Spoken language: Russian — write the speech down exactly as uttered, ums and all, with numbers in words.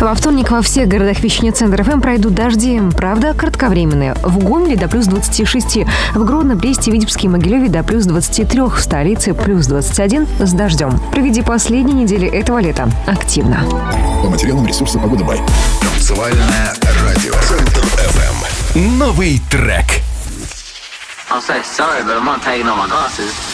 Во вторник во всех городах вещания Центр эф эм пройдут дожди. Правда, кратковременные. В Гомеле до плюс двадцати шести. В Гродно, Бресте, Витебске и Могилеве до плюс двадцати трёх. В столице плюс двадцать один с дождем. Проведи последние недели этого лета активно. По материалам ресурса «Погода Бай». Танцевальное радио Центр эф эм. Новый трек. I'm so sorry, but I'm not taking off my glasses.